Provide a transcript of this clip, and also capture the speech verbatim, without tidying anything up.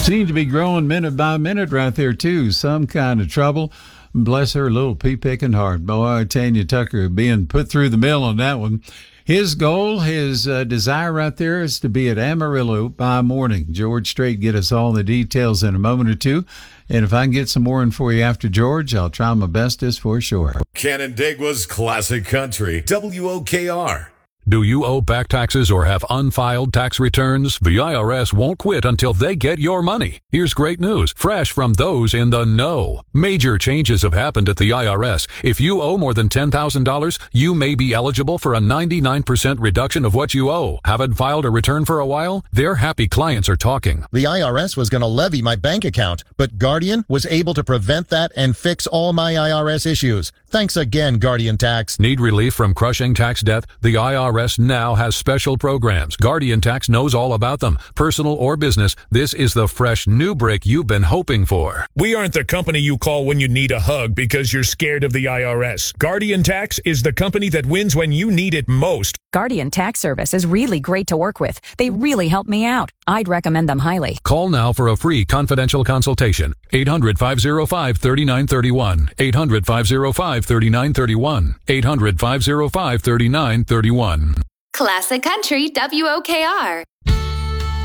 Seems to be growing minute by minute right there, too. Some kind of trouble. Bless her little pea-picking heart. Boy, Tanya Tucker being put through the mill on that one. His goal, his uh, desire right there is to be at Amarillo by morning. George Strait get us all the details in a moment or two. And if I can get some more in for you after George, I'll try my bestest for sure. Canandaigua's Classic Country, W O K R. Do you owe back taxes or have unfiled tax returns? The I R S won't quit until they get your money. Here's great news, fresh from those in the know. Major changes have happened at the I R S. If you owe more than ten thousand dollars, you may be eligible for a ninety-nine percent reduction of what you owe. Haven't filed a return for a while? Their happy clients are talking. The I R S was going to levy my bank account, but Guardian was able to prevent that and fix all my I R S issues. Thanks again, Guardian Tax. Need relief from crushing tax debt? The I R S now has special programs. Guardian Tax knows all about them. Personal or business, this is the fresh new break you've been hoping for. We aren't the company you call when you need a hug because you're scared of the I R S. Guardian Tax is the company that wins when you need it most. Guardian Tax Service is really great to work with. They really help me out. I'd recommend them highly. Call now for a free confidential consultation. eight hundred, five oh five, three nine three one. eight hundred, five oh five, three nine three one. eight hundred, five oh five, three nine three one. Classic Country W O K R.